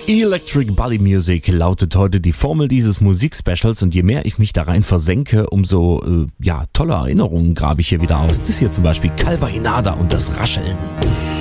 Electric Body Music lautet heute die Formel dieses Musikspecials, und je mehr ich mich da rein versenke, umso tolle Erinnerungen grabe ich hier wieder aus. Das hier zum Beispiel Calva Inada und das Rascheln.